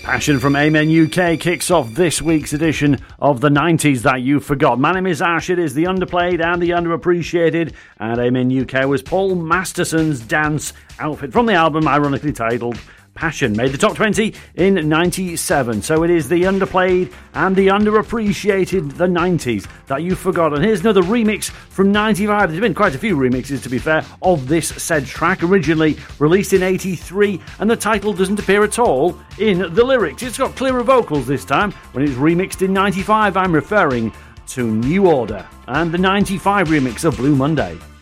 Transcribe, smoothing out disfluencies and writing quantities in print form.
Passion from Amen UK kicks off this week's edition of the 90s That You Forgot. My name is Ash. It is the underplayed and the underappreciated, and Amen UK was Paul Masterson's dance outfit from the album ironically titled Passion. Made the top 20 in 97. So it is the underplayed and the underappreciated, the 90s That You Forgot. And here's another remix from 95. There's been quite a few remixes, to be fair, of this said track. Originally released in 83, and the title doesn't appear at all in the lyrics. It's got clearer vocals this time. When it's remixed in 95, I'm referring to New Order and the 95 remix of Blue Monday.